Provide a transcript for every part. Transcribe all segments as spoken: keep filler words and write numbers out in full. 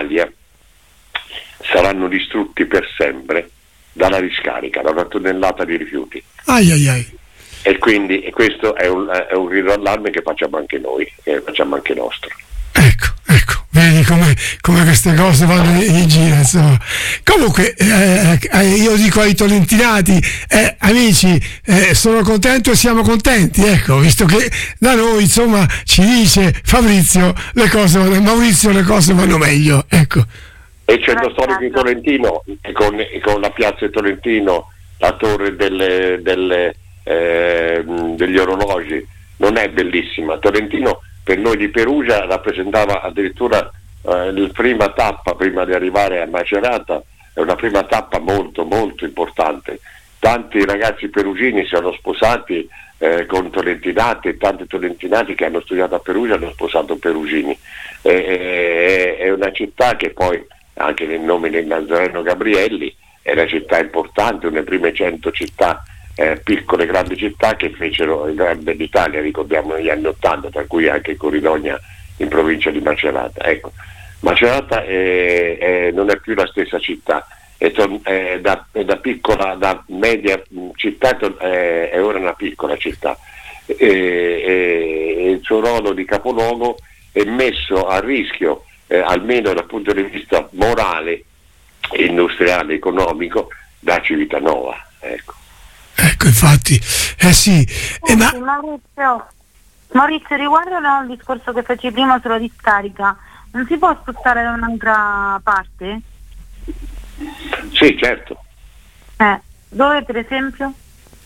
Italia saranno distrutti per sempre dalla discarica, da una tonnellata di rifiuti. Ai ai ai. E quindi e questo è un, è un grido allarme che facciamo anche noi, che facciamo anche nostro. Ecco, ecco, vedi come, come queste cose vanno in, in giro, insomma. Comunque, eh, eh, io dico ai tolentinati, eh, amici, eh, sono contento e siamo contenti, ecco, visto che da noi, insomma, ci dice Fabrizio, le cose vanno, Maurizio, le cose vanno meglio, ecco. E il centro storico di Tolentino, e con, e con la piazza di Tolentino, la torre delle, delle, eh, degli orologi, non è bellissima. Tolentino per noi di Perugia rappresentava addirittura eh, la prima tappa prima di arrivare a Macerata, è una prima tappa molto molto importante. Tanti ragazzi perugini si sono sposati eh, con tolentinati, e tanti tolentinati che hanno studiato a Perugia hanno sposato perugini. E, e, è una città che poi, anche nel nome del Nazareno Gabrielli, è una città importante, una delle prime cento città, eh, piccole grandi città che fecero il Grande d'Italia, ricordiamo negli anni ottanta, tra cui anche Corridogna in provincia di Macerata. Ecco, Macerata è, è, non è più la stessa città, è, è, da, è da piccola, da media città, è, è ora una piccola città, e, e, e il suo ruolo di capoluogo è messo a rischio, eh, almeno dal punto di vista morale, industriale, economico, da Civitanova. Ecco. Ecco, infatti, eh sì. Eh, ma... Maurizio, Maurizio, riguardo al discorso che facevi prima sulla discarica, non si può spostare da un'altra parte? Sì, certo. Eh, dove per esempio?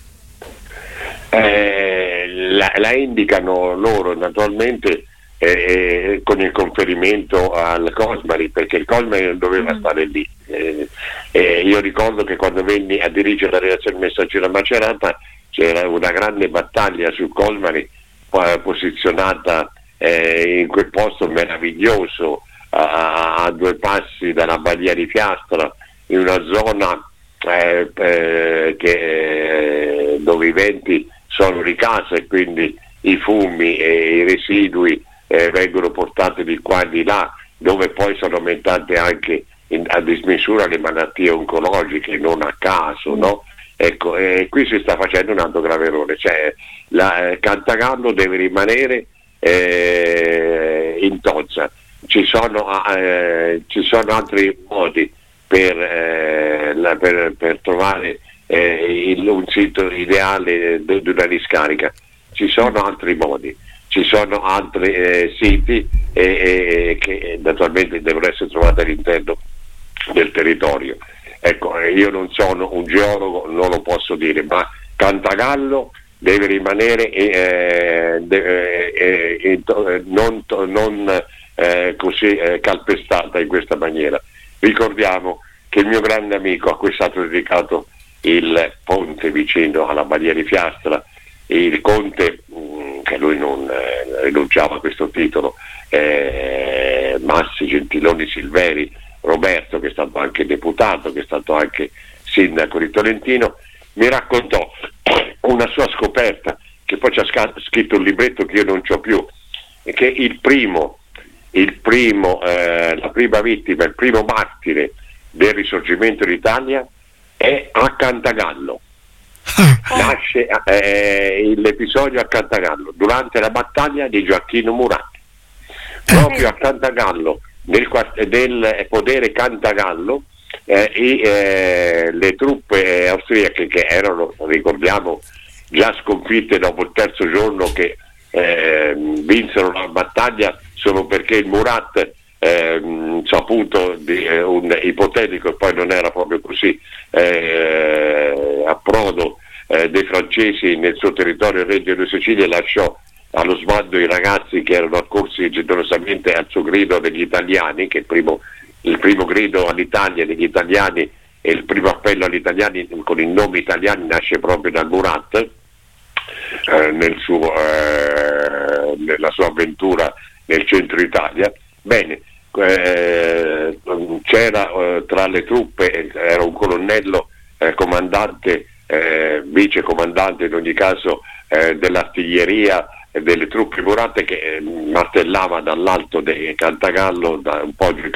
Eh, la, la indicano loro naturalmente eh, con il conferimento al Cosmari, perché il Cosmari non doveva mm. stare lì. Eh, eh, io ricordo che quando venni a dirigere la redazione Messaggero a Macerata c'era una grande battaglia sul Cosmari, eh, posizionata eh, in quel posto meraviglioso a, a due passi dalla Badia di Fiastra, in una zona eh, eh, che, eh, dove i venti sono di casa e quindi i fumi e i residui eh, vengono portati di qua e di là, dove poi sono aumentate anche in, a dismisura le malattie oncologiche, non a caso, no? Ecco, eh, qui si sta facendo un altro grave errore, cioè la, eh, Cantagallo deve rimanere eh, in Tozza. Ci sono, eh, ci sono altri modi per, eh, la, per, per trovare eh, il, un sito ideale di una discarica, ci sono altri modi, ci sono altri eh, siti eh, eh, che naturalmente devono essere trovati all'interno del territorio. Ecco, io non sono un geologo, non lo posso dire, ma Cantagallo deve rimanere eh, de, eh, eh, non, non eh, così eh, calpestata in questa maniera. Ricordiamo che il mio grande amico, a cui è stato dedicato il ponte vicino alla Badia di Fiastra, il conte, mh, che lui non eh, rinunciava a questo titolo, eh, Massi Gentiloni Silveri, Roberto, che è stato anche deputato, che è stato anche sindaco di Tolentino, mi raccontò una sua scoperta, che poi ci ha scritto un libretto che io non c'ho più, e che il primo, il primo eh, la prima vittima, il primo martire del risorgimento d'Italia è a Cantagallo. Nasce eh, l'episodio a Cantagallo durante la battaglia di Gioacchino Murat, proprio a Cantagallo, nel, nel podere Cantagallo, eh, i, eh, le truppe austriache, che erano, ricordiamo, già sconfitte dopo il terzo giorno, che eh, vinsero la battaglia solo perché il Murat, eh, saputo di eh, un ipotetico, e poi non era proprio così, eh, approdo eh, dei francesi nel suo territorio, il Regno di Sicilia, lasciò allo sbando i ragazzi che erano accorsi generosamente al suo grido degli italiani, che il primo, il primo grido all'Italia degli italiani e il primo appello agli italiani con il nome italiani nasce proprio dal Murat, eh, nel suo, eh, nella sua avventura nel centro Italia. Bene, eh, c'era eh, tra le truppe, era un colonnello, eh, comandante, eh, vice comandante in ogni caso eh, dell'artiglieria delle truppe murate, che eh, martellava dall'alto di Cantagallo, da un po' di